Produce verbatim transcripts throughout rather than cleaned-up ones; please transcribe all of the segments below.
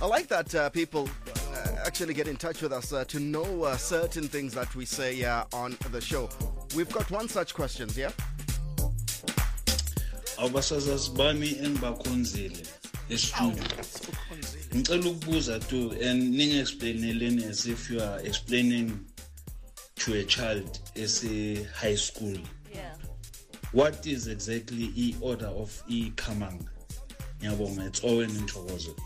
I like that uh, people uh, actually get in touch with us uh, to know uh, certain things that we say uh, on the show. We've got one such question, yeah? Awubasazazibami engibakhonzile estudio. Ngicela ukubuza tu and ninge explaineleni as if you are explaining to a child as a high school. Yeah. What is exactly the order of e Kamanga? Ngiyabonga, it's Owen Nthokozo.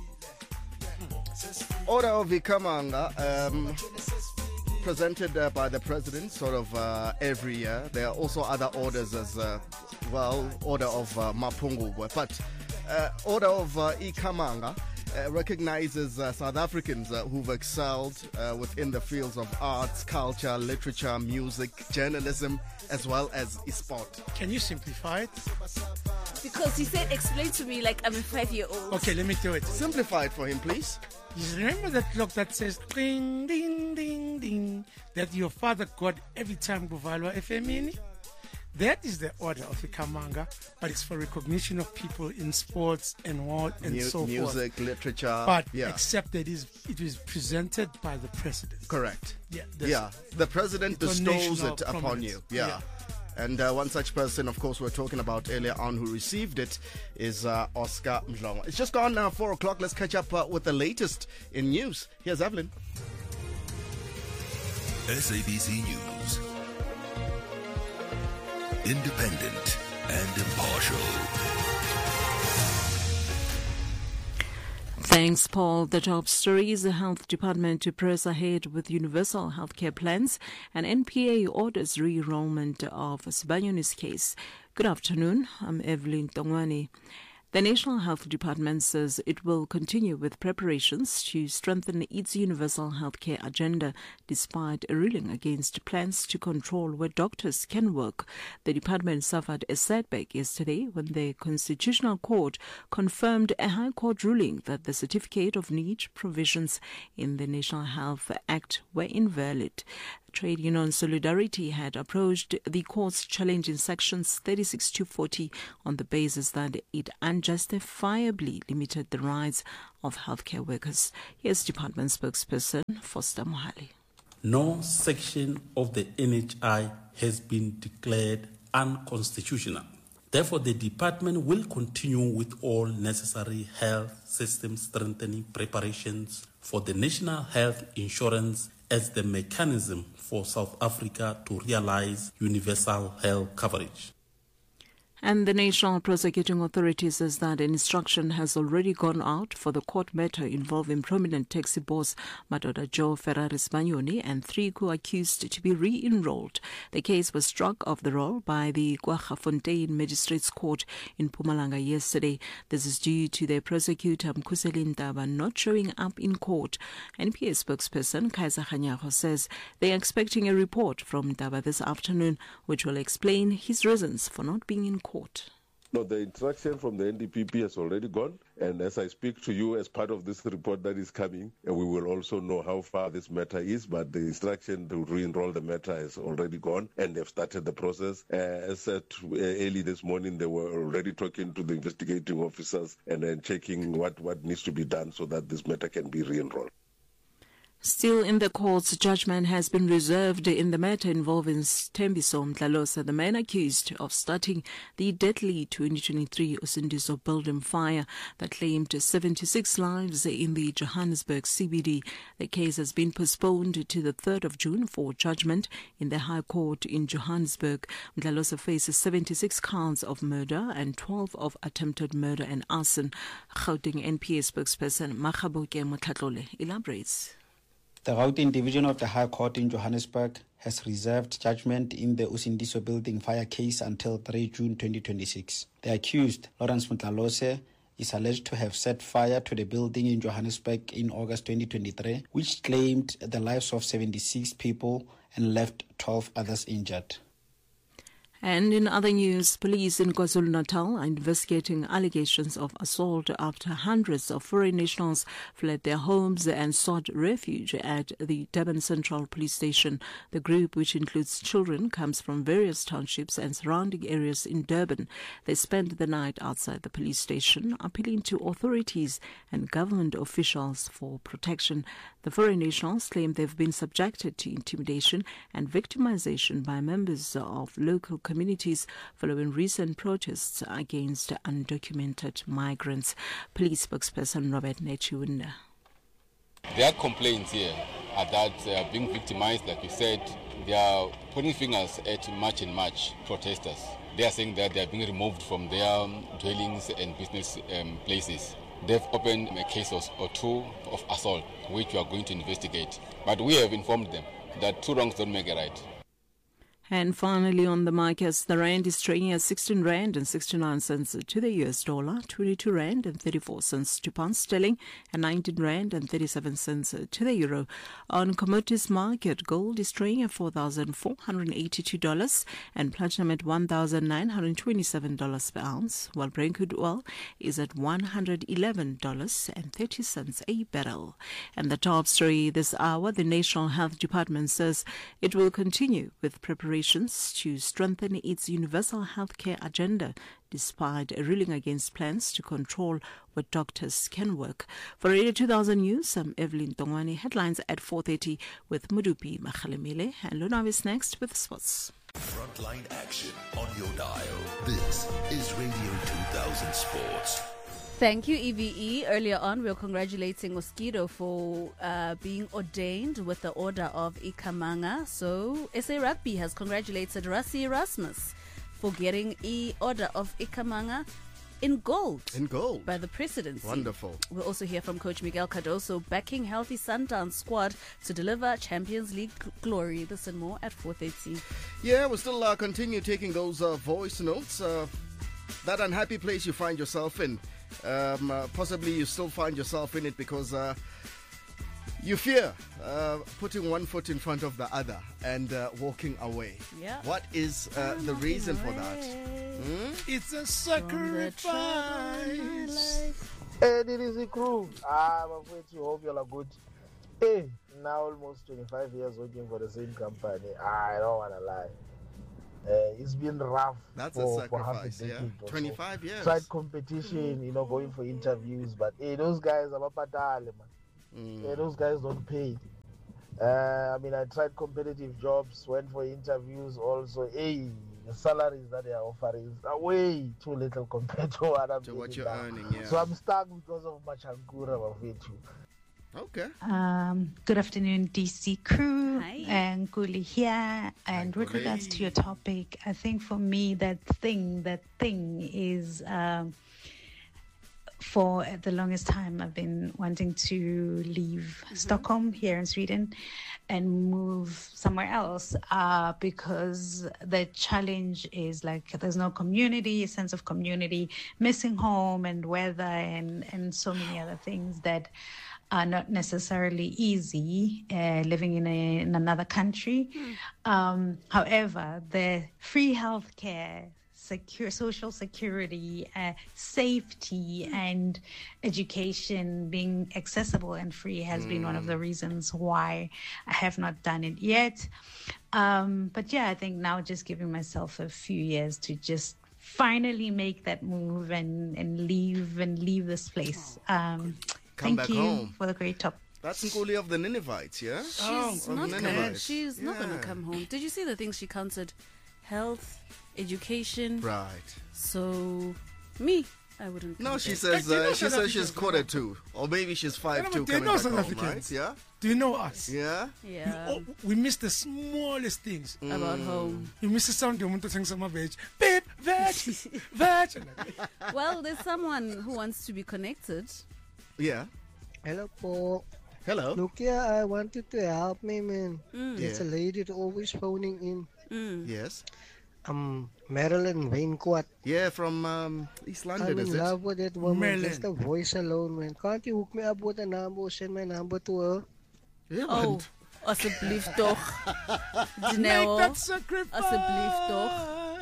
Order of Ikamanga, um, presented uh, by the president sort of uh, every year. There are also other orders as uh, well, order of uh, Mapungu. But uh, order of uh, Ikamanga uh, recognizes uh, South Africans uh, who've excelled uh, within the fields of arts, culture, literature, music, journalism, as well as sport. Can you simplify it? Because he said, explain to me like I'm a five-year-old. Okay, let me do it. Simplify it for him, please. You remember that clock that says ding, ding, ding, ding, that your father got every time Buvalwa F M ini? That is the order of the Kamanga, but it's for recognition of people in sports and what and Mu- so music, forth. Music, literature. But yeah. except that is it is presented by the president. Correct. Yeah. Yeah. The president bestows national it upon prominence. you. Yeah. Yeah. And uh, one such person, of course, we're talking about earlier on who received it is uh, Oscar Mdlongwa. It's just gone uh, four o'clock. Let's catch up uh, with the latest in news. Here's Evelyn. S A B C News. Independent and impartial. Thanks, Paul. The top story is the Health Department to press ahead with universal healthcare plans, and N P A orders re-enrollment of Sibanyoni's case. Good afternoon. I'm Evelyn Tongwani. The National Health Department says it will continue with preparations to strengthen its universal healthcare agenda despite a ruling against plans to control where doctors can work. The department suffered a setback yesterday when the Constitutional Court confirmed a High Court ruling that the certificate of need provisions in the National Health Act were invalid. Trade Union Solidarity had approached the court's challenging sections thirty-six to forty on the basis that it unjustifiably limited the rights of healthcare workers. Here's Department spokesperson Foster Mohali. No section of the N H I has been declared unconstitutional. Therefore, the department will continue with all necessary health system strengthening preparations for the National Health Insurance as the mechanism for South Africa to realize universal health coverage. And the National Prosecuting Authority says that an instruction has already gone out for the court matter involving prominent taxi boss Madoda Joe Ferrari Sibanyoni and three co-accused to be re-enrolled. The case was struck off the roll by the Kwaggafontein Magistrates Court in Mpumalanga yesterday. This is due to the prosecutor Mkhuseli Ntaba not showing up in court. N P A spokesperson Kaiser Kganyago says they are expecting a report from Ntaba this afternoon, which will explain his reasons for not being in court. Court. No, the instruction from the N D P P has already gone, and as I speak to you as part of this report that is coming, we will also know how far this matter is, but the instruction to re-enroll the matter has already gone, and they've started the process. Uh, as said uh, early this morning, they were already talking to the investigating officers and then checking what, what needs to be done so that this matter can be re-enrolled. Still in the court's judgment has been reserved in the matter involving Thembiso Mdlalosa, the man accused of starting the deadly twenty twenty-three Usindiso building fire that claimed seventy-six lives in the Johannesburg C B D. The case has been postponed to the third of June for judgment in the High Court in Johannesburg. Mdlalosa faces seventy-six counts of murder and twelve of attempted murder and arson. Gauteng N P A spokesperson Makgaboke Motlatlole elaborates. The Gauteng Division of the High Court in Johannesburg has reserved judgment in the Usindiso building fire case until the third of June twenty twenty-six. The accused, Lawrence Mdlalose, is alleged to have set fire to the building in Johannesburg in August twenty twenty-three, which claimed the lives of seventy-six people and left twelve others injured. And in other news, police in KwaZulu-Natal are investigating allegations of assault after hundreds of foreign nationals fled their homes and sought refuge at the Durban Central Police Station. The group, which includes children, comes from various townships and surrounding areas in Durban. They spent the night outside the police station, appealing to authorities and government officials for protection. The foreign nationals claim they've been subjected to intimidation and victimization by members of local communities following recent protests against undocumented migrants. Police spokesperson Robert Nechiwunda. Their complaints here are that they are being victimized, like you said. They are pointing fingers at March and March protesters. They are saying that they are being removed from their um, dwellings and business um, places. They've opened a case or two of assault, which we are going to investigate. But we have informed them that two wrongs don't make a right. And finally, on the markets, the rand is trading at sixteen rand and sixty-nine cents to the U S dollar, twenty-two rand and thirty-four cents to pound sterling, and nineteen rand and thirty-seven cents to the euro. On commodities market, gold is trading at four thousand four hundred eighty-two dollars and platinum at one thousand nine hundred twenty-seven dollars per ounce, while Brent crude oil is at one hundred eleven dollars and thirty cents a barrel. And the top story this hour, the National Health Department says it will continue with preparations to strengthen its universal healthcare agenda despite a ruling against plans to control where doctors can work. For Radio two thousand News, I'm Evelyn Tongwani. Headlines at four thirty with Mudupi Makhalemile, and Luna is next with sports. Frontline action on your dial. This is Radio two thousand Sports. Thank you, E V E. Earlier on, we were congratulating Mosquito for uh, being ordained with the Order of Ikamanga. So, S A Rugby has congratulated Rassie Erasmus for getting the Order of Ikamanga in gold. In gold. By the presidency. Wonderful. We'll also hear from Coach Miguel Cardoso backing healthy Sundowns squad to deliver Champions League glory. This and more at four thirty. Yeah, we'll still uh, continue taking those uh, voice notes. Uh, that unhappy place you find yourself in. Um, uh, possibly you still find yourself in it because uh, you fear uh, putting one foot in front of the other and uh, walking away. Yeah. What is uh, the reason for that? Hmm? It's a sacrifice. Hey, this is the crew. Ah, I'm afraid you hope you're good. Hey, now almost twenty-five years working for the same company. I don't want to lie. Uh, it's been rough. That's for, a sacrifice, for half a yeah. so. twenty-five years. Tried competition, you know, going for interviews, but hey, those guys are patale, man. Mm. Hey, those guys don't pay. Uh, I mean, I tried competitive jobs, went for interviews also. Hey, the salaries that they are offering are way too little compared to what I'm to what you're now. earning, yeah. So I'm stuck because of Machankura Mafetu. Okay. Um, good afternoon, D C crew. Hi. And Guli here. And Hi, with Guli. regards to your topic, I think for me, that thing, that thing is um, for the longest time, I've been wanting to leave Mm-hmm. Stockholm here in Sweden and move somewhere else uh, because the challenge is like there's no community, a sense of community, missing home and weather and, and so many other things that are not necessarily easy uh, living in, a, in another country. Mm. Um, however, the free healthcare, secure social security, uh, safety, mm. and education being accessible and free has mm. been one of the reasons why I have not done it yet. Um, but yeah, I think now just giving myself a few years to just finally make that move and, and leave and leave this place. Um, Come Thank back you home. for the great top. That's Nkuli of the Ninevites, yeah? She's Oh, not of gonna, Ninevites. she's not gonna Yeah. come home. Did you see the things she counted? Health, education. Right. So, me, I wouldn't. No, come she back. says Do you know uh, she South says she's Africans, quarter no? two, or maybe she's Yeah, five but two do you coming know back South home, Africans? right? Yeah, Do you know us? yeah. Yeah. Oh, we miss the smallest things. About home. You miss the sound of Muntu saying some veg. Beep, veg, veg. Well, there's someone who wants to be connected. Yeah. Hello, Paul. Hello. Look, yeah, I wanted to help me, man. Mm. There's Yeah. a lady that always phoning in. Mm. Yes. Um, Marilyn Waynecourt. Yeah, from um, East London, I'm is in it? love with that woman. Marilyn. Just the voice alone, man. Can't you hook me up with a number or send my number to her? Yeah, Oh, man. asseblief toch. Make Dineo. that sacrifice. Asseblief toch.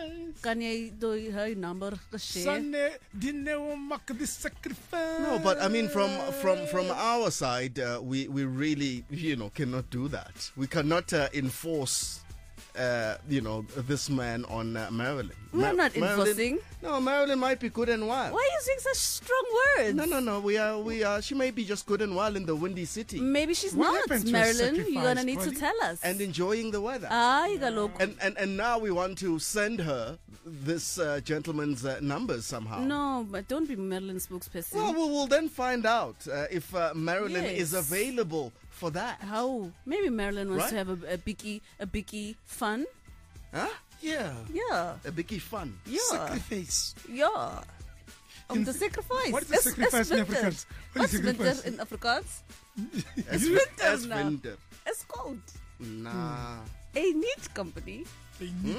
kan jy die haar number geshare? Sunday dinner make the sacrifice. No, but I mean, from from from our side, uh, we we really, you know, cannot do that. We cannot uh, enforce, uh, you know, this man on uh, Marilyn. We're Ma- not Marilyn, enforcing. No, Marilyn might be good and wild. Why are you using such strong words? No, no, no. We are, we are. She may be just good and wild in the windy city. Maybe she's What not, happened to Marilyn. her You're gonna need sacrifice, to tell us. And enjoying the weather. Ah, you got look. And and and now we want to send her this uh, gentleman's uh, numbers somehow. No, but don't be Marilyn's spokesperson. Well, we will then find out uh, if uh, Marilyn Yes. is available for that. How? Maybe Marilyn wants Right? to have a, a biggie, a biggie fun. Huh? Yeah. Yeah. A biggie fun. Yeah. Sacrifice. Yeah. Om te sacrifice. What is the sacrifice in Afrikaans? What What's is winter sacrifice? in Afrikaans? As It's win- winter as now. winter. It's cold. Nah. A neat company. Hmm?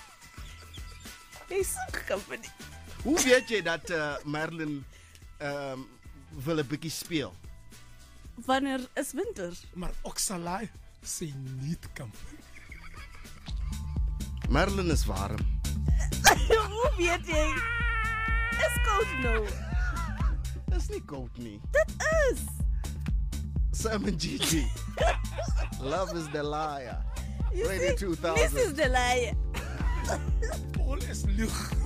A soek company. Hoe weet jy dat uh, Marilyn um, wil 'n bietjie speel? Wanneer is winter? Maar Oxalai sê niet company. Marilyn is warm. Hoe weet jy? It's cold nou. Dis nie koud nie. Dit is. Sam and Gigi. Love is the liar. You Radio see, two thousand. This is the lie. Paul is lucht.